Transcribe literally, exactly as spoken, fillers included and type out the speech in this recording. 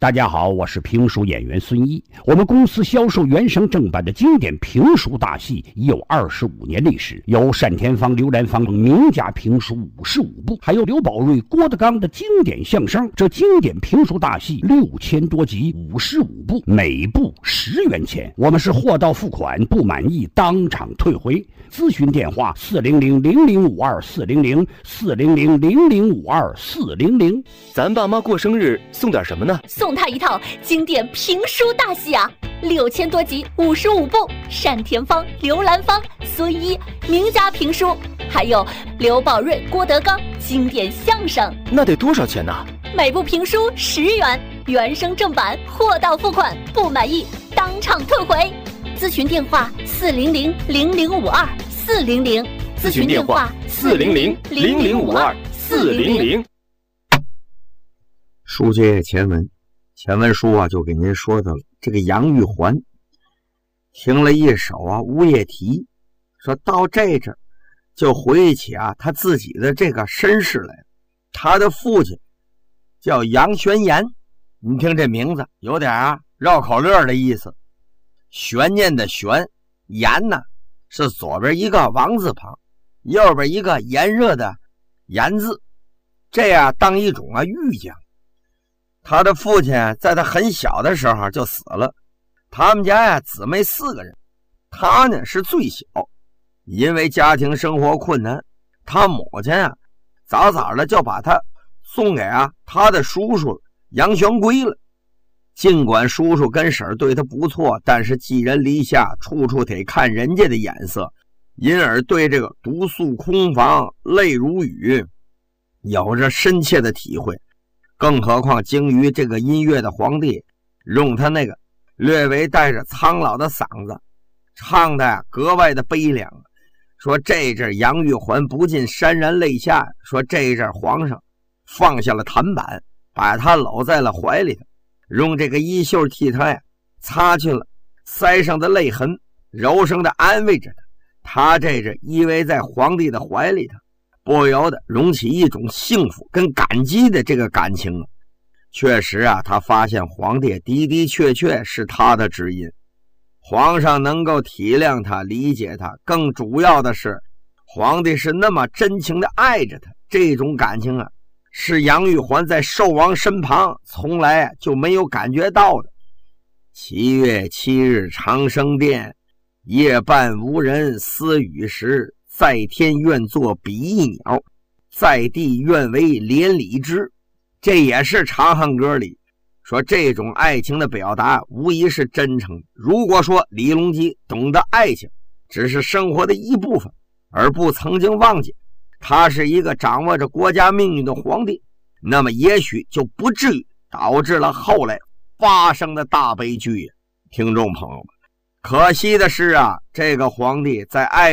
大家好，我是评书演员孙一。我们公司销售原声正版的经典评书大戏已有二十五年历史，有单田芳、刘兰芳名家评书五十五部，还有刘宝瑞、郭德纲的经典相声。这经典评书大戏六千多集，五十五部，每部十元钱。我们是货到付款，不满意当场退回。咨询电话：四零零零零五二四零零四零零零零五二四零零。 咱爸妈过生日送点什么呢？ 送他一套经典评书大戏啊，六千多集，五十五部，单田芳、刘兰芳、孙一名家评书，还有刘宝瑞、郭德纲经典相声。 那得多少钱呢？ 每部评书十元，原声正版，货到付款，不满意当场退回。咨询电话：四零零零零五二四零零。 咨询电话：四零零零零五二四零零。 书接前文，前文书啊就给您说到了这个杨玉环听了一首啊《吴夜啼》，说到这阵就回忆起啊他自己的这个身世来。他的父亲叫杨玄言，你听这名字有点啊绕口令的意思。悬念的悬，言呢是左边一个王字旁，右边一个炎热的炎字，这样当一种啊预讲。他的父亲在他很小的时候就死了，他们家呀姊妹四个人，他呢是最小。因为家庭生活困难，他母亲啊早早的就把他送给啊他的叔叔杨玄圭了。尽管叔叔跟婶对他不错，但是寄人篱下，处处得看人家的眼色，因而对这个独宿空房、泪如雨有着深切的体会。更何况精于这个音乐的皇帝，用他那个略微带着苍老的嗓子唱的呀格外的悲凉。说这阵杨玉环不禁潸然泪下，说这阵皇上放下了弹板，把他搂在了怀里头，用这个衣袖替他呀擦去了腮上的泪痕，柔声的安慰着他。他这阵依偎在皇帝的怀里头，不由得涌起一种幸福跟感激的这个感情啊。确实啊，他发现皇帝的的确确是他的知音，皇上能够体谅他、理解他，更主要的是皇帝是那么真情的爱着他。这种感情啊，是杨玉环在寿王身旁从来就没有感觉到的。七月七日长生殿，夜半无人私语时，在天愿作比翼鸟，在地愿为连理枝。这也是《长恨歌》里说这种爱情的表达无疑是真诚的。如果说李隆基懂得爱情只是生活的一部分，而不曾经忘记他是一个掌握着国家命运的皇帝，那么也许就不至于导致了后来发生的大悲剧。听众朋友们，可惜的是啊，这个皇帝在爱